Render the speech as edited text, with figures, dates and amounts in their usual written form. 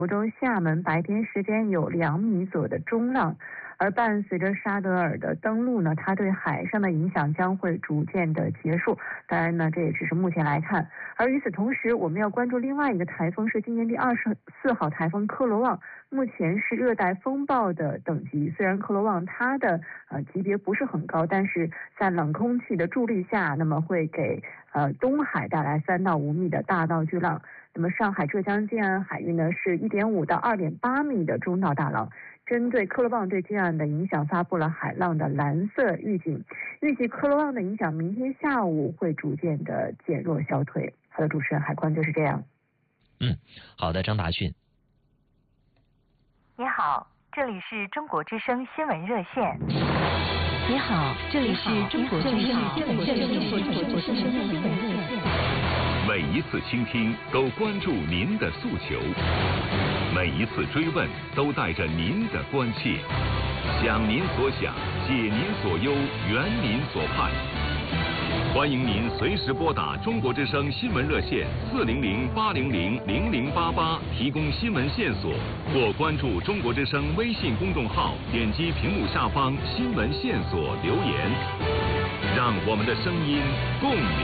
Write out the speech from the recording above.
福州、厦门白天时间有2米左右的中浪，而伴随着沙德尔的登陆呢，它对海上的影响将会逐渐的结束。当然呢，这也只是目前来看。而与此同时，我们要关注另外一个台风，是今年第24号台风科罗旺，目前是热带风暴的等级。虽然科罗旺它的级别不是很高，但是在冷空气的助力下，那么会给东海带来3到5米的大到巨浪。那么上海、浙江近岸海域呢是1.5到2.8米的中到大浪。针对科罗旺对近岸的影响，发布了海浪的蓝色预警。预计科罗旺的影响明天下午会逐渐的减弱消退。好的，主持人，海关就是这样。 好的，张达迅。 你好，这里是中国之声新闻热线。 你好，这里是中国之声新闻热线。 每一次倾听都关注您的诉求，每一次追问都带着您的关切，想您所想，解您所忧，圆您所盼。欢迎您随时拨打中国之声新闻热线400-800-0088提供新闻线索，或关注中国之声微信公众号，点击屏幕下方新闻线索留言，让我们的声音共鸣。